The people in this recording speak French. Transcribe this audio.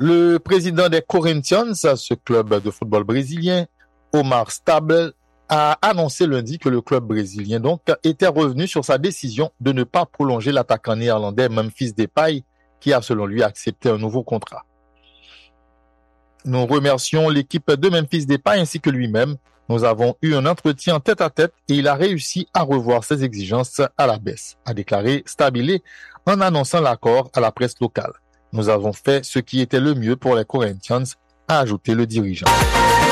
Le président des Corinthians, ce club de football brésilien, Omar Stable, a annoncé lundi que le club brésilien donc était revenu sur sa décision de ne pas prolonger l'attaquant néerlandais Memphis Depay, qui a selon lui accepté un nouveau contrat. Nous remercions l'équipe de Memphis Depay ainsi que lui-même. Nous avons eu un entretien tête-à-tête et il a réussi à revoir ses exigences à la baisse, a déclaré Stabile en annonçant l'accord à la presse locale. Nous avons fait ce qui était le mieux pour les Corinthians, a ajouté le dirigeant.